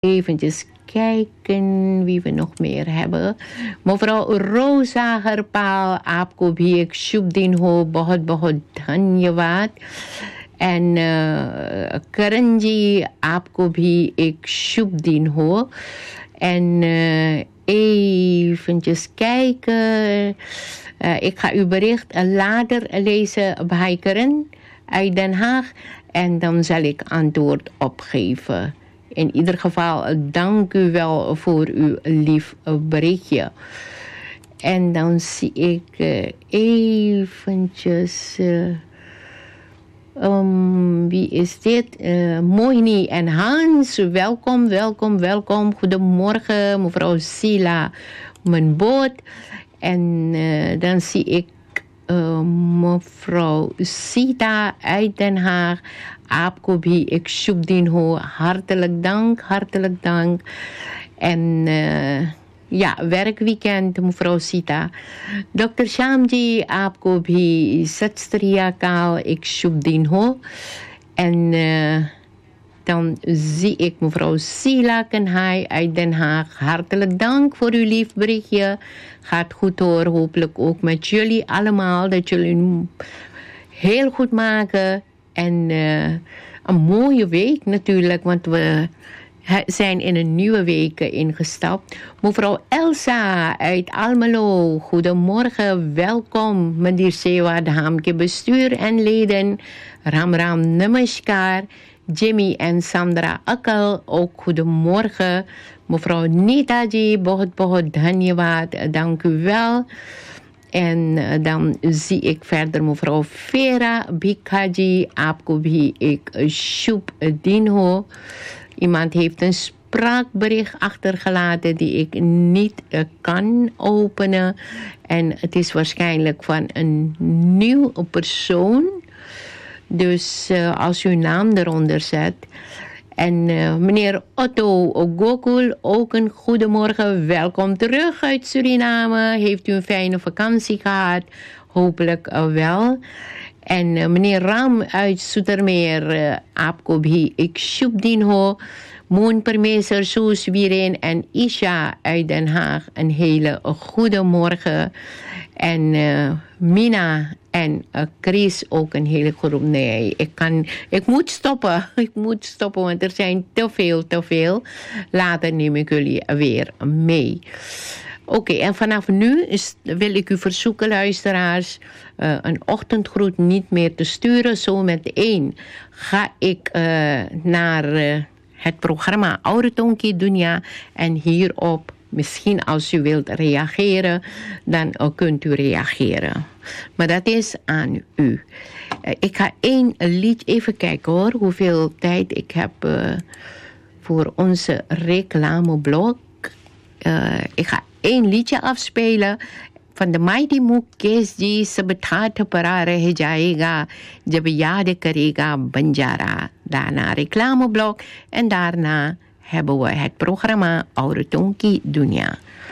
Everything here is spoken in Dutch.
Eventjes kijken wie we nog meer hebben. Mevrouw Rosa Herpaal, आपको भी एक शुभ दिन हो, बहुत बहुत धन्यवाद. En Karan ji, आपको भी एक शुभ दिन हो. En eventjes kijken. Ik ga uw bericht later lezen bij Karan uit Den Haag. En dan zal ik antwoord opgeven. In ieder geval, dank u wel voor uw lief berichtje. En dan zie ik eventjes... wie is dit? Mohini en Hans, welkom, welkom, welkom. Goedemorgen, mevrouw Sila, mijn boot. En dan zie ik mevrouw Sita uit Den Haag. आपको भी एक शुभ दिन हो. Hartelijk dank, hartelijk dank. En ja, werkweekend, mevrouw Sita. Dr. Shamji, आपको भी सत श्री अकाल, एक शुभ दिन हो. En dan zie ik mevrouw Sila Kenhai uit Den Haag. Hartelijk dank voor uw lief berichtje. Gaat goed hoor, hopelijk ook met jullie allemaal. Dat jullie heel goed maken. En een mooie week natuurlijk, want we zijn in een nieuwe week ingestapt. Mevrouw Elsa uit Almelo, goedemorgen, welkom. Meneer Sewa, de Hamke bestuur en leden. Ram Ram Namaskar. Jimmy en Sandra Akal, ook goedemorgen. Mevrouw Nitaji, बहुत बहुत धन्यवाद, dank u wel. En dan zie ik verder mevrouw Vera Bikaji, आपको भी एक शुभ दिन हो. Iemand heeft een spraakbericht achtergelaten die ik niet kan openen. En het is waarschijnlijk van een nieuw persoon. Dus als u uw naam eronder zet. En meneer Otto Gokul, ook een goedemorgen. Welkom terug uit Suriname. Heeft u een fijne vakantie gehad? Hopelijk wel. En meneer Ram uit Zoetermeer, आपको भी एक शुभ दिन हो. Moon Permeester, Soes Wieren en Isha uit Den Haag. Een hele goede morgen. En Mina en Chris ook een hele groep. Nee, ik moet stoppen. Ik moet stoppen, want er zijn te veel. Later neem ik jullie weer mee. Oké, en vanaf nu wil ik u verzoeken, luisteraars, een ochtendgroet niet meer te sturen. Zo meteen ga ik naar het programma Oude Tonkie Dunia. En hierop, misschien als u wilt reageren, dan kunt u reageren. Maar dat is aan u. Ik ga één liedje, even kijken hoor, hoeveel tijd ik heb voor onze reclameblok. Ik ga één liedje afspelen van de Mighty Mukesh ji. Sabthat para reh jayega jab yaad karega banjara. Daarna reclameblok en daarna hebben we het programma Oude Tonkie Dunia.